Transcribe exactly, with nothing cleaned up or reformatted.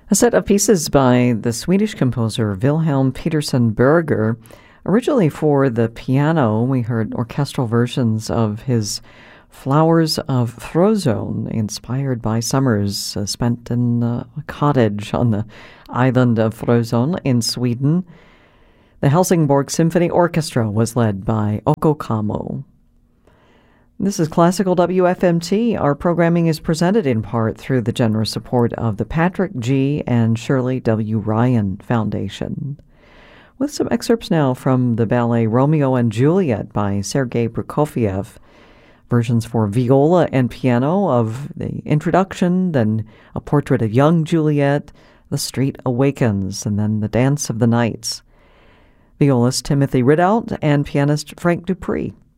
A set of pieces by the Swedish composer Wilhelm Peterson Berger. Originally for the piano, we heard orchestral versions of his Flowers of Frozone, inspired by summers uh, spent in uh, a cottage on the island of Frozone in Sweden. The Helsingborg Symphony Orchestra was led by Okko Kamo. This is Classical W F M T. Our programming is presented in part through the generous support of the Patrick G. and Shirley W. Ryan Foundation. With some excerpts now from the ballet Romeo and Juliet by Sergei Prokofiev. Versions for viola and piano of the introduction, then a portrait of young Juliet, The Street Awakens, and then the Dance of the Knights. Violist Timothy Ridout and pianist Frank Dupree.